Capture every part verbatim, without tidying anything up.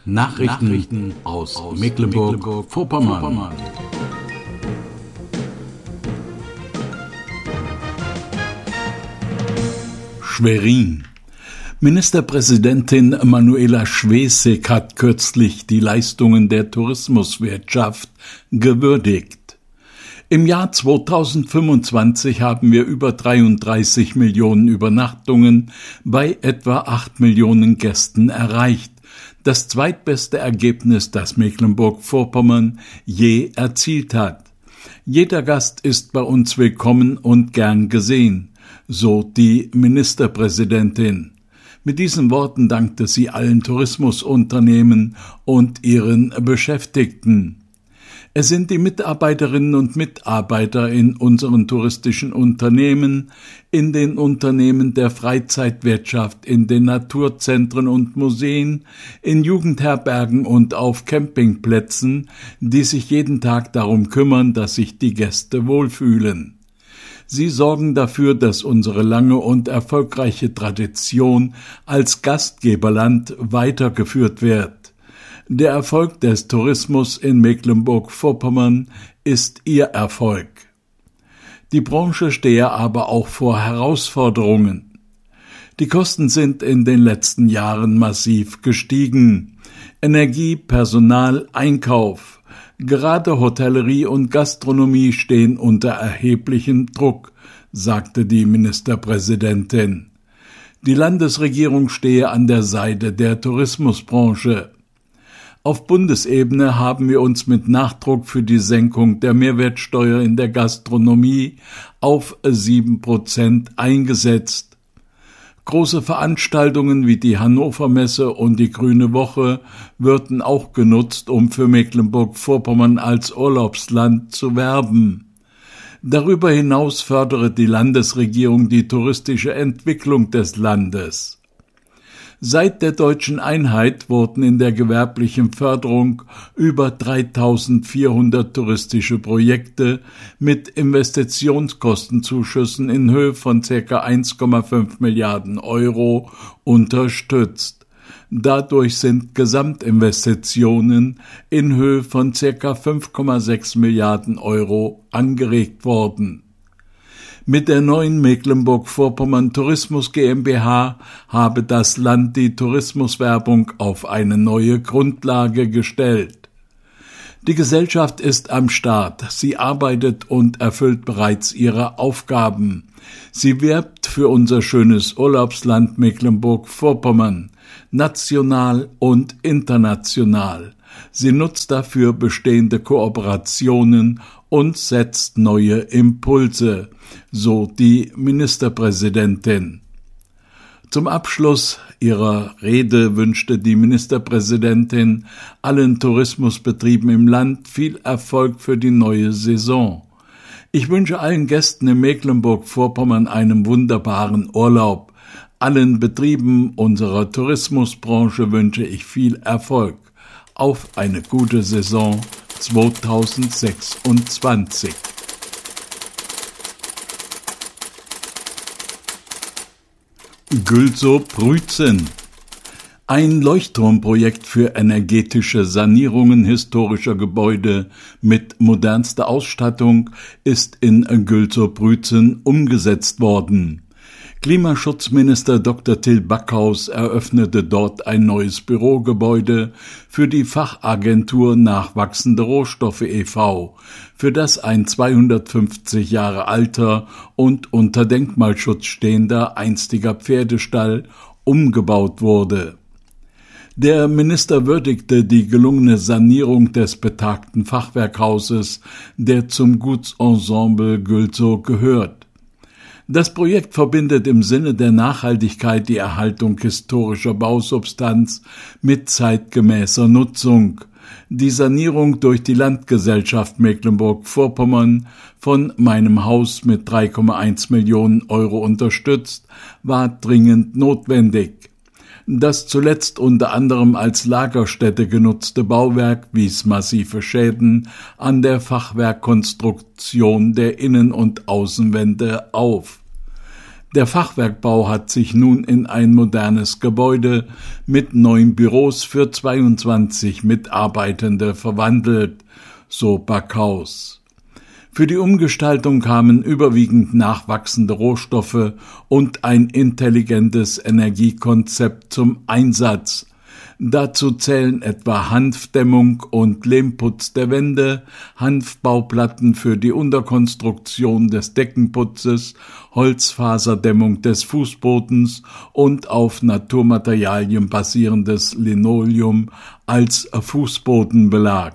Nachrichten, Nachrichten aus, aus Mecklenburg-Vorpommern. Mecklenburg Schwerin. Ministerpräsidentin Manuela Schwesig hat kürzlich die Leistungen der Tourismuswirtschaft gewürdigt. Im Jahr zweitausendfünfundzwanzig haben wir über dreiunddreißig Millionen Übernachtungen bei etwa acht Millionen Gästen erreicht. Das zweitbeste Ergebnis, das Mecklenburg-Vorpommern je erzielt hat. Jeder Gast ist bei uns willkommen und gern gesehen, so die Ministerpräsidentin. Mit diesen Worten dankte sie allen Tourismusunternehmen und ihren Beschäftigten. Es sind die Mitarbeiterinnen und Mitarbeiter in unseren touristischen Unternehmen, in den Unternehmen der Freizeitwirtschaft, in den Naturzentren und Museen, in Jugendherbergen und auf Campingplätzen, die sich jeden Tag darum kümmern, dass sich die Gäste wohlfühlen. Sie sorgen dafür, dass unsere lange und erfolgreiche Tradition als Gastgeberland weitergeführt wird. Der Erfolg des Tourismus in Mecklenburg-Vorpommern ist ihr Erfolg. Die Branche stehe aber auch vor Herausforderungen. Die Kosten sind in den letzten Jahren massiv gestiegen. Energie, Personal, Einkauf. Gerade Hotellerie und Gastronomie stehen unter erheblichem Druck, sagte die Ministerpräsidentin. Die Landesregierung stehe an der Seite der Tourismusbranche. Auf Bundesebene haben wir uns mit Nachdruck für die Senkung der Mehrwertsteuer in der Gastronomie auf sieben Prozent eingesetzt. Große Veranstaltungen wie die Hannover Messe und die Grüne Woche würden auch genutzt, um für Mecklenburg-Vorpommern als Urlaubsland zu werben. Darüber hinaus fördere die Landesregierung die touristische Entwicklung des Landes. Seit der deutschen Einheit wurden in der gewerblichen Förderung über dreitausendvierhundert touristische Projekte mit Investitionskostenzuschüssen in Höhe von ca. eins Komma fünf Milliarden Euro unterstützt. Dadurch sind Gesamtinvestitionen in Höhe von ca. fünf Komma sechs Milliarden Euro angeregt worden. Mit der neuen Mecklenburg-Vorpommern Tourismus GmbH habe das Land die Tourismuswerbung auf eine neue Grundlage gestellt. Die Gesellschaft ist am Start, sie arbeitet und erfüllt bereits ihre Aufgaben. Sie wirbt für unser schönes Urlaubsland Mecklenburg-Vorpommern, national und international. Sie nutzt dafür bestehende Kooperationen und setzt neue Impulse, so die Ministerpräsidentin. Zum Abschluss ihrer Rede wünschte die Ministerpräsidentin allen Tourismusbetrieben im Land viel Erfolg für die neue Saison. Ich wünsche allen Gästen in Mecklenburg-Vorpommern einen wunderbaren Urlaub. Allen Betrieben unserer Tourismusbranche wünsche ich viel Erfolg auf eine gute Saison zweitausendsechsundzwanzig. Gülzow-Brützen. Ein Leuchtturmprojekt für energetische Sanierungen historischer Gebäude mit modernster Ausstattung ist in Gülzow-Brützen umgesetzt worden. Klimaschutzminister Doktor Till Backhaus eröffnete dort ein neues Bürogebäude für die Fachagentur Nachwachsende Rohstoffe e V, für das ein zweihundertfünfzig Jahre alter und unter Denkmalschutz stehender einstiger Pferdestall umgebaut wurde. Der Minister würdigte die gelungene Sanierung des betagten Fachwerkhauses, der zum Gutsensemble Gülzow gehört. Das Projekt verbindet im Sinne der Nachhaltigkeit die Erhaltung historischer Bausubstanz mit zeitgemäßer Nutzung. Die Sanierung durch die Landgesellschaft Mecklenburg-Vorpommern, von meinem Haus mit drei Komma eins Millionen Euro unterstützt, war dringend notwendig. Das zuletzt unter anderem als Lagerstätte genutzte Bauwerk wies massive Schäden an der Fachwerkkonstruktion der Innen- und Außenwände auf. Der Fachwerkbau hat sich nun in ein modernes Gebäude mit neun Büros für zweiundzwanzig Mitarbeitende verwandelt, so Backhaus. Für die Umgestaltung kamen überwiegend nachwachsende Rohstoffe und ein intelligentes Energiekonzept zum Einsatz. Dazu zählen etwa Hanfdämmung und Lehmputz der Wände, Hanfbauplatten für die Unterkonstruktion des Deckenputzes, Holzfaserdämmung des Fußbodens und auf Naturmaterialien basierendes Linoleum als Fußbodenbelag.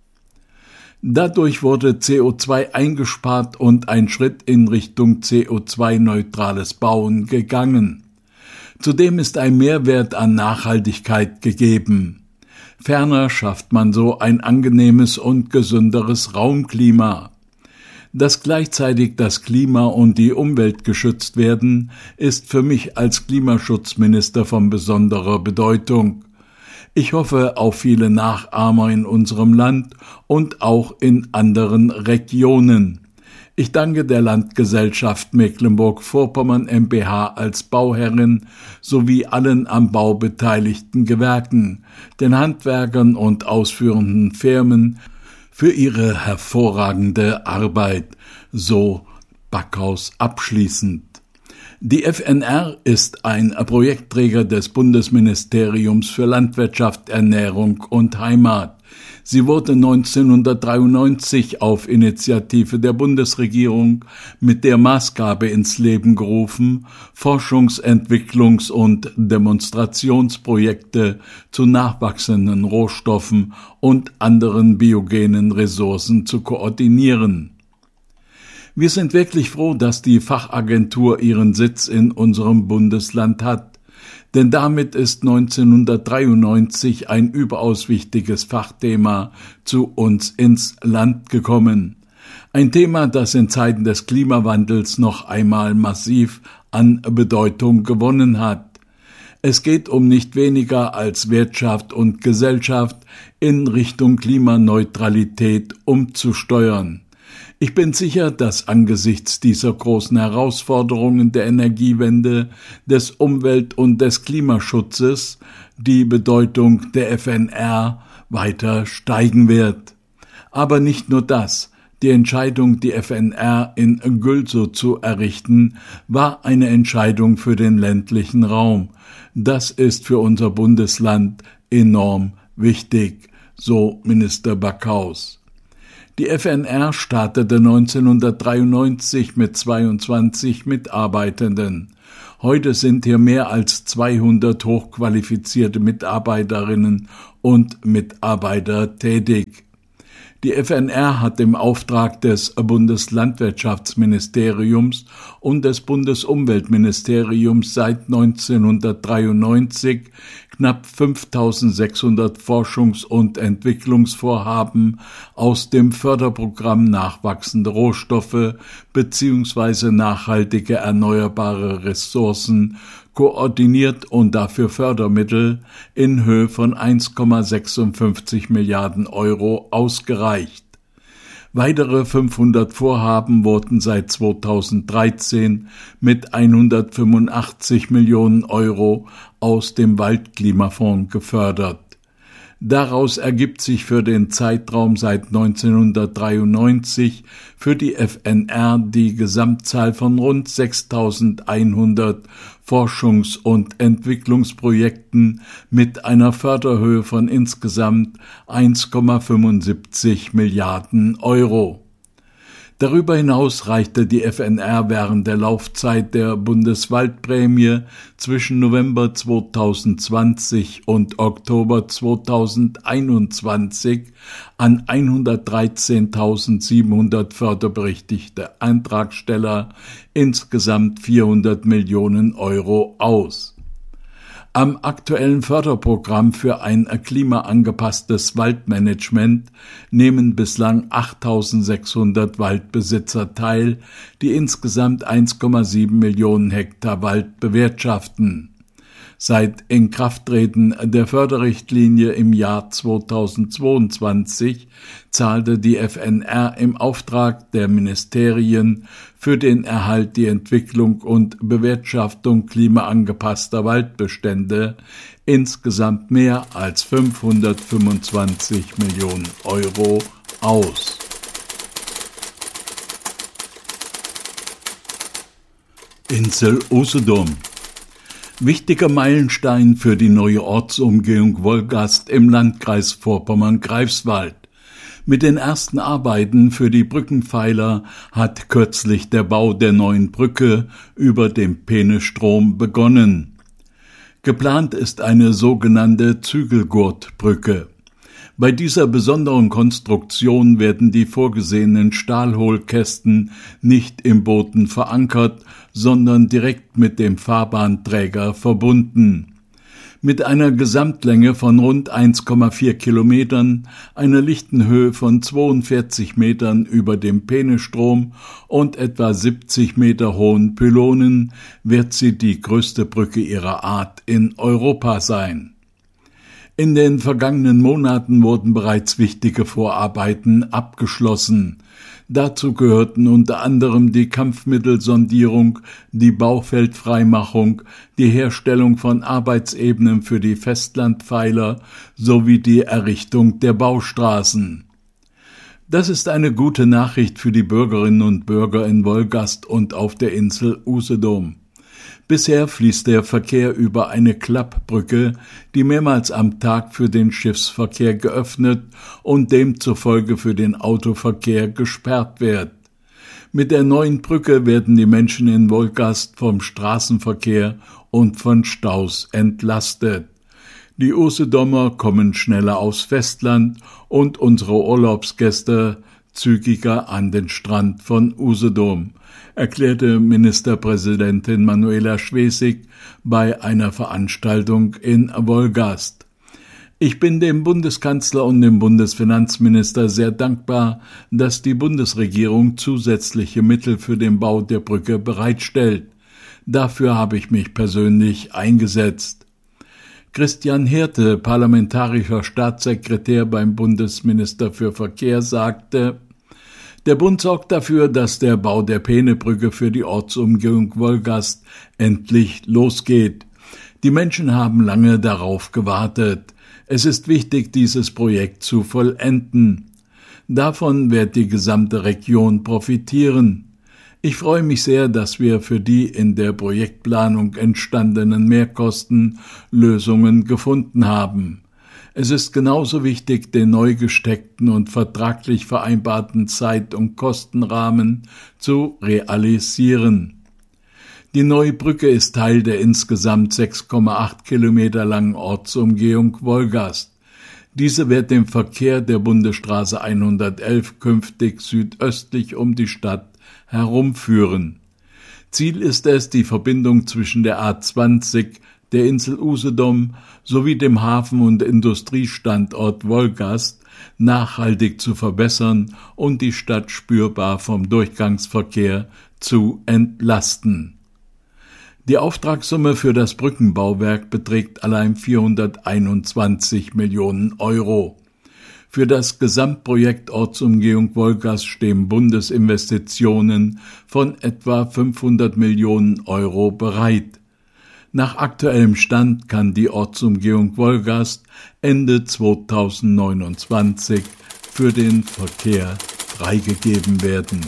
Dadurch wurde C O zwei eingespart und ein Schritt in Richtung C O zwei neutrales Bauen gegangen. Zudem ist ein Mehrwert an Nachhaltigkeit gegeben. Ferner schafft man so ein angenehmes und gesünderes Raumklima. Dass gleichzeitig das Klima und die Umwelt geschützt werden, ist für mich als Klimaschutzminister von besonderer Bedeutung. Ich hoffe auf viele Nachahmer in unserem Land und auch in anderen Regionen. Ich danke der Landgesellschaft Mecklenburg-Vorpommern MbH als Bauherrin sowie allen am Bau beteiligten Gewerken, den Handwerkern und ausführenden Firmen für ihre hervorragende Arbeit, so Backhaus abschließend. Die F N R ist ein Projektträger des Bundesministeriums für Landwirtschaft, Ernährung und Heimat. Sie wurde neunzehnhundertdreiundneunzig auf Initiative der Bundesregierung mit der Maßgabe ins Leben gerufen, Forschungs-, Entwicklungs- und Demonstrationsprojekte zu nachwachsenden Rohstoffen und anderen biogenen Ressourcen zu koordinieren. Wir sind wirklich froh, dass die Fachagentur ihren Sitz in unserem Bundesland hat. Denn damit ist neunzehnhundertdreiundneunzig ein überaus wichtiges Fachthema zu uns ins Land gekommen. Ein Thema, das in Zeiten des Klimawandels noch einmal massiv an Bedeutung gewonnen hat. Es geht um nicht weniger als Wirtschaft und Gesellschaft in Richtung Klimaneutralität umzusteuern. Ich bin sicher, dass angesichts dieser großen Herausforderungen der Energiewende, des Umwelt- und des Klimaschutzes die Bedeutung der F N R weiter steigen wird. Aber nicht nur das. Die Entscheidung, die F N R in Gülsow zu errichten, war eine Entscheidung für den ländlichen Raum. Das ist für unser Bundesland enorm wichtig, so Minister Backhaus. Die F N R startete neunzehnhundertdreiundneunzig mit zweiundzwanzig Mitarbeitenden. Heute sind hier mehr als zweihundert hochqualifizierte Mitarbeiterinnen und Mitarbeiter tätig. Die F N R hat im Auftrag des Bundeslandwirtschaftsministeriums und des Bundesumweltministeriums seit neunzehnhundertdreiundneunzig knapp fünftausendsechshundert Forschungs- und Entwicklungsvorhaben aus dem Förderprogramm Nachwachsende Rohstoffe bzw. nachhaltige erneuerbare Ressourcen koordiniert und dafür Fördermittel in Höhe von eins Komma sechsundfünfzig Milliarden Euro ausgereicht. Weitere fünfhundert Vorhaben wurden seit zweitausenddreizehn mit hundertfünfundachtzig Millionen Euro aus dem Waldklimafonds gefördert. Daraus ergibt sich für den Zeitraum seit neunzehnhundertdreiundneunzig für die F N R die Gesamtzahl von rund sechstausendeinhundert Forschungs- und Entwicklungsprojekten mit einer Förderhöhe von insgesamt eins Komma fünfundsiebzig Milliarden Euro. Darüber hinaus reichte die F N R während der Laufzeit der Bundeswaldprämie zwischen November zweitausendzwanzig und Oktober zweitausendeinundzwanzig an hundertdreizehntausendsiebenhundert förderberechtigte Antragsteller insgesamt vierhundert Millionen Euro aus. Am aktuellen Förderprogramm für ein klimaangepasstes Waldmanagement nehmen bislang achttausendsechshundert Waldbesitzer teil, die insgesamt eins Komma sieben Millionen Hektar Wald bewirtschaften. Seit Inkrafttreten der Förderrichtlinie im Jahr zweitausendzweiundzwanzig zahlte die F N R im Auftrag der Ministerien für den Erhalt, die Entwicklung und Bewirtschaftung klimaangepasster Waldbestände insgesamt mehr als fünfhundertfünfundzwanzig Millionen Euro aus. Insel Usedom. Wichtiger Meilenstein für die neue Ortsumgehung Wolgast im Landkreis Vorpommern-Greifswald. Mit den ersten Arbeiten für die Brückenpfeiler hat kürzlich der Bau der neuen Brücke über dem Peenestrom begonnen. Geplant ist eine sogenannte Zügelgurtbrücke. Bei dieser besonderen Konstruktion werden die vorgesehenen Stahlhohlkästen nicht im Boden verankert, sondern direkt mit dem Fahrbahnträger verbunden. Mit einer Gesamtlänge von rund eins Komma vier Kilometern, einer lichten Höhe von zweiundvierzig Metern über dem Peenestrom und etwa siebzig Meter hohen Pylonen wird sie die größte Brücke ihrer Art in Europa sein. In den vergangenen Monaten wurden bereits wichtige Vorarbeiten abgeschlossen. Dazu gehörten unter anderem die Kampfmittelsondierung, die Baufeldfreimachung, die Herstellung von Arbeitsebenen für die Festlandpfeiler sowie die Errichtung der Baustraßen. Das ist eine gute Nachricht für die Bürgerinnen und Bürger in Wolgast und auf der Insel Usedom. Bisher fließt der Verkehr über eine Klappbrücke, die mehrmals am Tag für den Schiffsverkehr geöffnet und demzufolge für den Autoverkehr gesperrt wird. Mit der neuen Brücke werden die Menschen in Wolgast vom Straßenverkehr und von Staus entlastet. Die Usedomer kommen schneller aufs Festland und unsere Urlaubsgäste zügiger an den Strand von Usedom, erklärte Ministerpräsidentin Manuela Schwesig bei einer Veranstaltung in Wolgast. Ich bin dem Bundeskanzler und dem Bundesfinanzminister sehr dankbar, dass die Bundesregierung zusätzliche Mittel für den Bau der Brücke bereitstellt. Dafür habe ich mich persönlich eingesetzt. Christian Hirte, parlamentarischer Staatssekretär beim Bundesminister für Verkehr, sagte: Der Bund sorgt dafür, dass der Bau der Peenebrücke für die Ortsumgehung Wolgast endlich losgeht. Die Menschen haben lange darauf gewartet. Es ist wichtig, dieses Projekt zu vollenden. Davon wird die gesamte Region profitieren. Ich freue mich sehr, dass wir für die in der Projektplanung entstandenen Mehrkosten Lösungen gefunden haben. Es ist genauso wichtig, den neu gesteckten und vertraglich vereinbarten Zeit- und Kostenrahmen zu realisieren. Die neue Brücke ist Teil der insgesamt sechs Komma acht Kilometer langen Ortsumgehung Wolgast. Diese wird den Verkehr der Bundesstraße hundertelf künftig südöstlich um die Stadt herumführen. Ziel ist es, die Verbindung zwischen der A zwanzig, der Insel Usedom sowie dem Hafen- und Industriestandort Wolgast nachhaltig zu verbessern und die Stadt spürbar vom Durchgangsverkehr zu entlasten. Die Auftragssumme für das Brückenbauwerk beträgt allein vierhunderteinundzwanzig Millionen Euro. Für das Gesamtprojekt Ortsumgehung Wolgast stehen Bundesinvestitionen von etwa fünfhundert Millionen Euro bereit. Nach aktuellem Stand kann die Ortsumgehung Wolgast Ende zweitausendneunundzwanzig für den Verkehr freigegeben werden.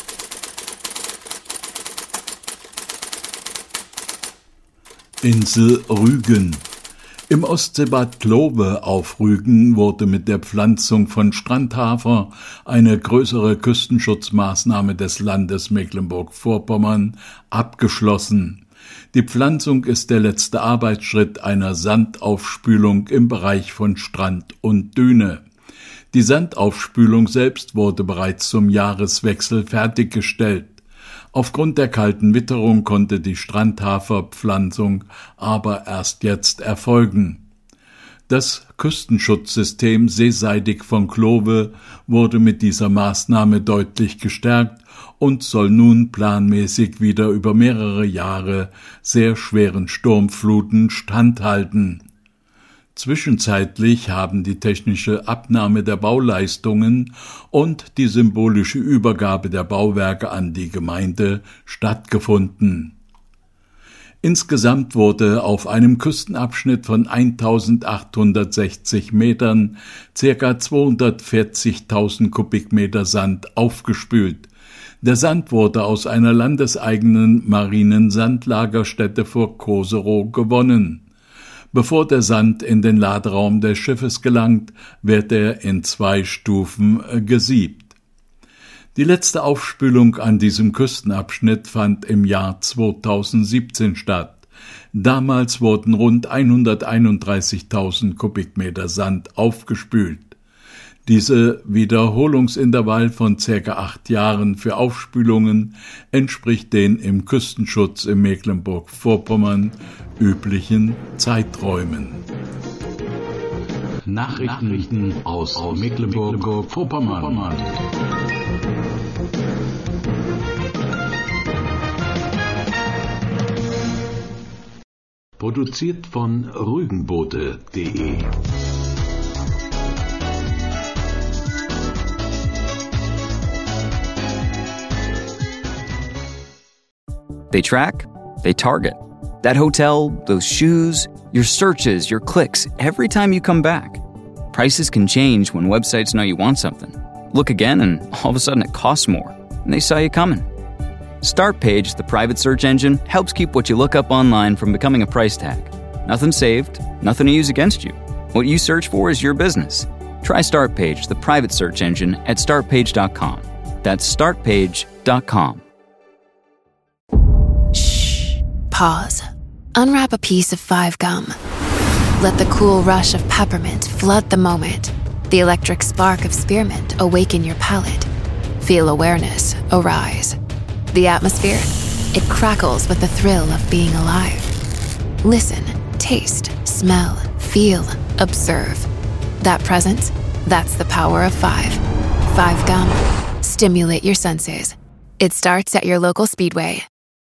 Insel Rügen. Im Ostseebad Klobe auf Rügen wurde mit der Pflanzung von Strandhafer eine größere Küstenschutzmaßnahme des Landes Mecklenburg-Vorpommern abgeschlossen. Die Pflanzung ist der letzte Arbeitsschritt einer Sandaufspülung im Bereich von Strand und Düne. Die Sandaufspülung selbst wurde bereits zum Jahreswechsel fertiggestellt. Aufgrund der kalten Witterung konnte die Strandhaferpflanzung aber erst jetzt erfolgen. Das Küstenschutzsystem seeseitig von Klobe wurde mit dieser Maßnahme deutlich gestärkt und soll nun planmäßig wieder über mehrere Jahre sehr schweren Sturmfluten standhalten. Zwischenzeitlich haben die technische Abnahme der Bauleistungen und die symbolische Übergabe der Bauwerke an die Gemeinde stattgefunden. Insgesamt wurde auf einem Küstenabschnitt von eintausendachthundertsechzig Metern ca. zweihundertvierzigtausend Kubikmeter Sand aufgespült. Der Sand wurde aus einer landeseigenen marinen Sandlagerstätte vor Koserow gewonnen. Bevor der Sand in den Laderaum des Schiffes gelangt, wird er in zwei Stufen gesiebt. Die letzte Aufspülung an diesem Küstenabschnitt fand im Jahr zweitausendsiebzehn statt. Damals wurden rund hunderteinunddreißigtausend Kubikmeter Sand aufgespült. Diese Wiederholungsintervall von ca. acht Jahren für Aufspülungen entspricht den im Küstenschutz in Mecklenburg-Vorpommern üblichen Zeiträumen. Nachrichten aus Mecklenburg-Vorpommern. Produziert von rügenboote punkt de. They track, they target. That hotel, those shoes, your searches, your clicks, every time you come back. Prices can change when websites know you want something. Look again and all of a sudden it costs more, and they saw you coming. Startpage, the private search engine, helps keep what you look up online from becoming a price tag. Nothing saved, nothing to use against you. What you search for is your business. Try Startpage, the private search engine, at startpage dot com. That's startpage dot com. Pause. Unwrap a piece of Five Gum. Let the cool rush of peppermint flood the moment. The electric spark of spearmint awaken your palate. Feel awareness arise. The atmosphere, it crackles with the thrill of being alive. Listen, taste, smell, feel, observe. That presence, that's the power of five. Five Gum. Stimulate your senses. It starts at your local Speedway.